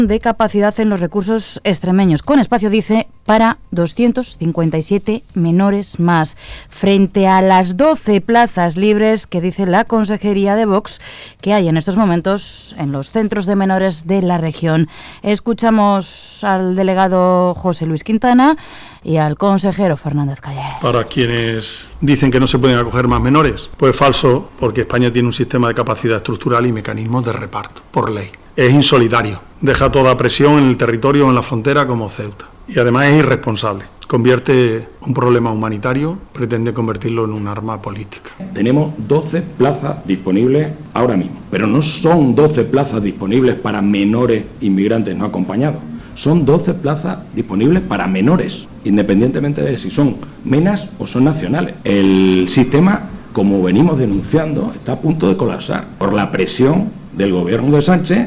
de capacidad en los recursos extremeños, con espacio, dice, para 257 menores más, frente a las 12 plazas libres que dice la Consejería de Vox que hay en estos momentos en los centros de menores de la región. Escuchamos al delegado José Luis Quintana y al consejero Fernández Calle. Para quienes dicen que no se pueden acoger más menores, pues falso, porque España tiene un sistema de capacidad estructural y mecanismos de reparto, por ley. Es insolidario, deja toda presión en el territorio o en la frontera como Ceuta. Y además es irresponsable. Convierte un problema humanitario, pretende convertirlo en un arma política. Tenemos 12 plazas disponibles ahora mismo, pero no son 12 plazas disponibles para menores inmigrantes no acompañados. Son 12 plazas disponibles para menores, independientemente de si son menas o son nacionales. El sistema, como venimos denunciando, está a punto de colapsar por la presión del gobierno de Sánchez.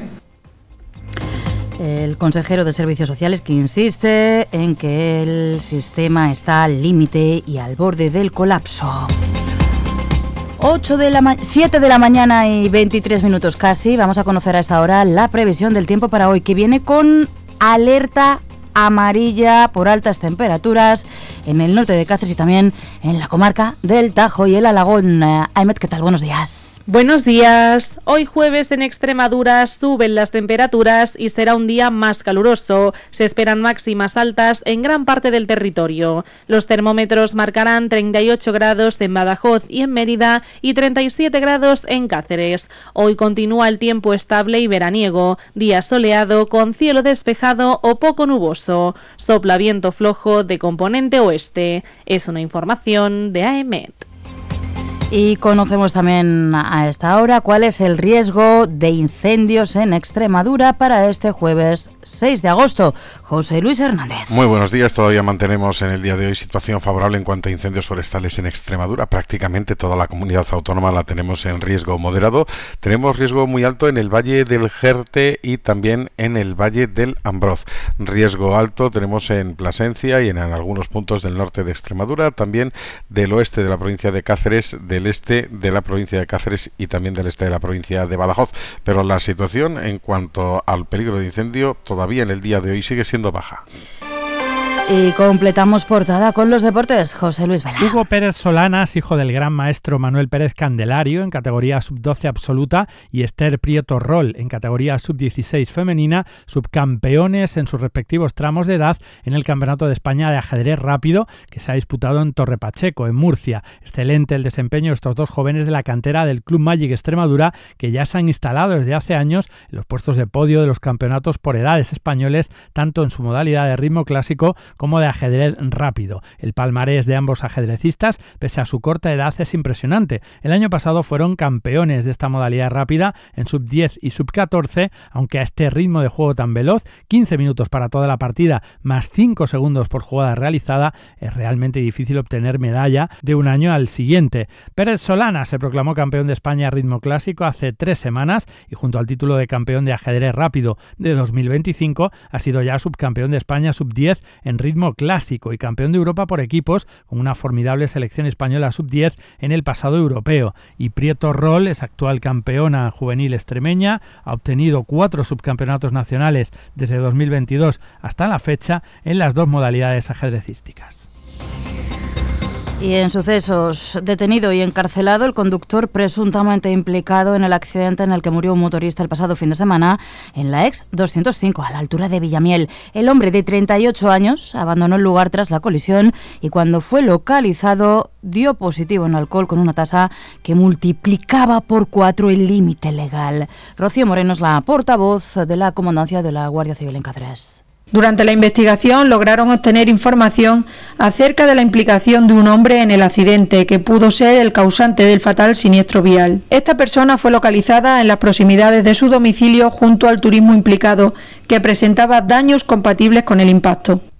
El consejero de Servicios Sociales, que insiste en que el sistema está al límite y al borde del colapso. 7 de la mañana y 23 minutos casi. Vamos a conocer a esta hora la previsión del tiempo para hoy, que viene con alerta amarilla por altas temperaturas en el norte de Cáceres y también en la comarca del Tajo y el Alagón. Aymet, ¿qué tal? Buenos días. Buenos días. Hoy jueves en Extremadura suben las temperaturas y será un día más caluroso. Se esperan máximas altas en gran parte del territorio. Los termómetros marcarán 38 grados en Badajoz y en Mérida y 37 grados en Cáceres. Hoy continúa el tiempo estable y veraniego, día soleado con cielo despejado o poco nuboso. Sopla viento flojo de componente oeste. Es una información de AEMET. Y conocemos también a esta hora cuál es el riesgo de incendios en Extremadura para este jueves 6 de agosto. José Luis Hernández. Muy buenos días. Todavía mantenemos en el día de hoy situación favorable en cuanto a incendios forestales en Extremadura. Prácticamente toda la comunidad autónoma la tenemos en riesgo moderado. Tenemos riesgo muy alto en el Valle del Jerte y también en el Valle del Ambroz. Riesgo alto tenemos en Plasencia y en algunos puntos del norte de Extremadura, también del oeste de la provincia de Cáceres, del este de la provincia de Cáceres y también del este de la provincia de Badajoz. Pero la situación en cuanto al peligro de incendio todavía en el día de hoy sigue siendo baja. Y completamos portada con los deportes. José Luis Vela. Hugo Pérez Solanas, hijo del gran maestro Manuel Pérez Candelario en categoría sub-12 absoluta, y Esther Prieto Roll en categoría sub-16 femenina, subcampeones en sus respectivos tramos de edad en el Campeonato de España de ajedrez rápido que se ha disputado en Torre Pacheco, en Murcia. Excelente el desempeño de estos dos jóvenes de la cantera del Club Magic Extremadura, que ya se han instalado desde hace años en los puestos de podio de los campeonatos por edades españoles, tanto en su modalidad de ritmo clásico como de ajedrez rápido. El palmarés de ambos ajedrecistas, pese a su corta edad, es impresionante. El año pasado fueron campeones de esta modalidad rápida en sub-10 y sub-14, aunque a este ritmo de juego tan veloz, 15 minutos para toda la partida, más 5 segundos por jugada realizada, es realmente difícil obtener medalla de un año al siguiente. Pérez Solanas se proclamó campeón de España a ritmo clásico hace 3 semanas y junto al título de campeón de ajedrez rápido de 2025 ha sido ya subcampeón de España sub-10 en ritmo clásico y campeón de Europa por equipos con una formidable selección española sub-10 en el pasado europeo. Y Prieto Roll es actual campeona juvenil extremeña, ha obtenido 4 subcampeonatos nacionales desde 2022 hasta la fecha en las 2 modalidades ajedrecísticas. Y en sucesos, detenido y encarcelado el conductor presuntamente implicado en el accidente en el que murió un motorista el pasado fin de semana en la ex 205 a la altura de Villamiel. El hombre de 38 años abandonó el lugar tras la colisión y cuando fue localizado dio positivo en alcohol con una tasa que multiplicaba por 4 el límite legal. Rocío Moreno es la portavoz de la Comandancia de la Guardia Civil en Cáceres. Durante la investigación lograron obtener información acerca de la implicación de un hombre en el accidente que pudo ser el causante del fatal siniestro vial. Esta persona fue localizada en las proximidades de su domicilio junto al turismo implicado, que presentaba daños compatibles con el impacto.